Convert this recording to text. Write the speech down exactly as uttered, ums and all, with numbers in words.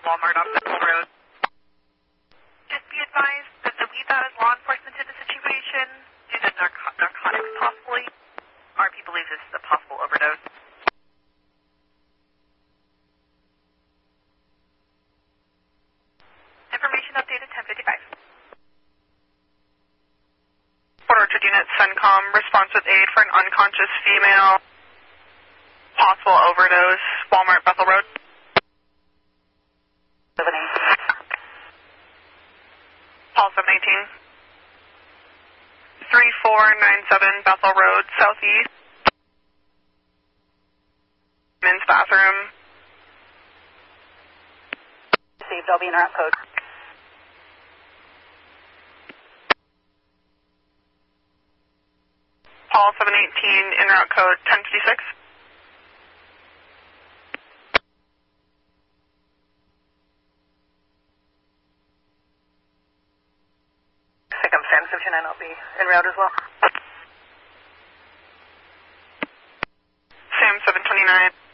Walmart off the road. Just be advised that the lead that is law enforcement to the situation due to narco- narcotics possibly. R P believes this is a possible overdose. Information updated ten fifty-five. Port Orchard Unit, CENTCOM, response with aid for an unconscious female. Possible overdose, Walmart, Bethel Road. seven eight. Paul seven eighteen. three four nine seven Bethel Road, Southeast. Men's bathroom. Received, I'll be in route code. Paul seven eighteen, en route code ten fifty-six. Sikkim Sam seventy-nine, I'll be en route as well. Sam seven twenty-nine.